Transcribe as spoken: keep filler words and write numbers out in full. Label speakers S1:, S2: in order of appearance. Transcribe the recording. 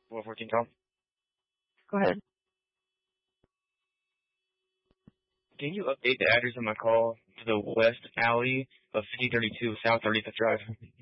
S1: twelve fourteen, Tom.
S2: Go ahead.
S1: Can you update the address of my call to the west alley of fifty thirty-two South thirty-fifth Drive?